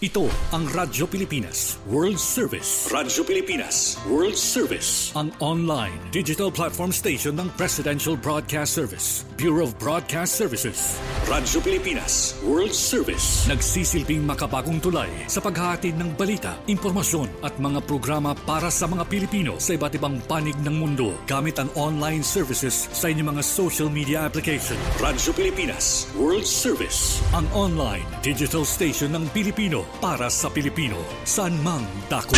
Ito ang Radyo Pilipinas World Service. Radyo Pilipinas World Service. Ang online digital platform station ng Presidential Broadcast Service, Bureau of Broadcast Services. Radyo Pilipinas World Service. Nagsisilbing makabagong tulay sa paghahatid ng balita, impormasyon at mga programa para sa mga Pilipino sa iba't ibang panig ng mundo gamit ang online services sa inyong mga social media application. Radyo Pilipinas World Service. Ang online digital station ng Pilipino para sa Pilipino, saan mang dako.